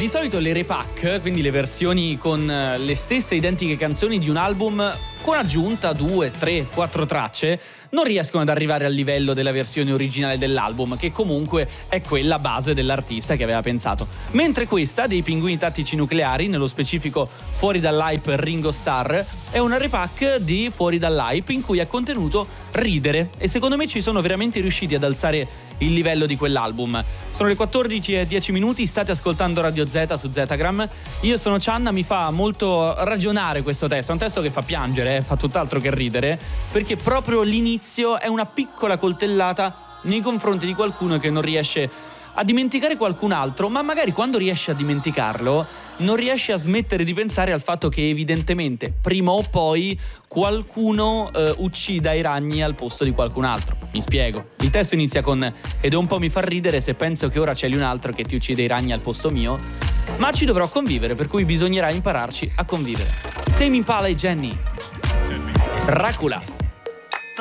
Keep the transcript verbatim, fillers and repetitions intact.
di solito le repack, quindi le versioni con le stesse identiche canzoni di un album con aggiunta due, tre, quattro tracce, non riescono ad arrivare al livello della versione originale dell'album, che comunque è quella base dell'artista che aveva pensato. Mentre questa, dei Pinguini Tattici Nucleari, nello specifico Fuori dall'Hype Ringo Starr, è una repack di Fuori dall'Hype in cui è contenuto ridere, e secondo me ci sono veramente riusciti ad alzare il livello di quell'album. Sono le quattordici e dieci minuti, state ascoltando Radio Z su Zetagram. Io sono Cianna, mi fa molto ragionare questo testo, è un testo che fa piangere, eh, fa tutt'altro che ridere, perché proprio l'inizio è una piccola coltellata nei confronti di qualcuno che non riesce a dimenticare qualcun altro, ma magari quando riesce a dimenticarlo non riesce a smettere di pensare al fatto che evidentemente prima o poi qualcuno eh, uccida i ragni al posto di qualcun altro. Mi spiego. Il testo inizia con "ed un po' mi fa ridere se penso che ora c'è lì un altro che ti uccide i ragni al posto mio, ma ci dovrò convivere, per cui bisognerà impararci a convivere". Tame Impala e Jenny. Dracula.